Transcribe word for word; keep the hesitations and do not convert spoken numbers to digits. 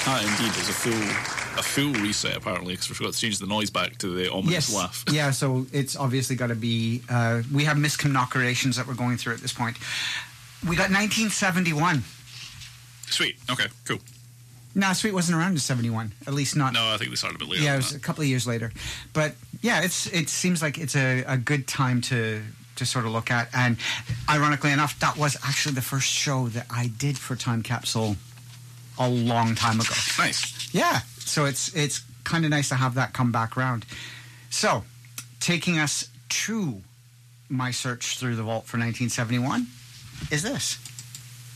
Ah, indeed, there's a full a full reset apparently, because we forgot to change the noise back to the ominous Yes. laugh. Yeah, so it's obviously got to be... Uh, we have misconnoccurations that we're going through at this point. We got nineteen seventy-one. Sweet. Okay, cool. No, Sweet wasn't around in seventy-one. At least not... No, I think they started a bit later. Yeah, it than was that. a couple of years later. But yeah, it's it seems like it's a, a good time to to sort of look at. And ironically enough, that was actually the first show that I did for Time Capsule a long time ago. Nice. Yeah, so it's it's kind of nice to have that come back around. So, taking us to my search through the vault for nineteen seventy-one is this.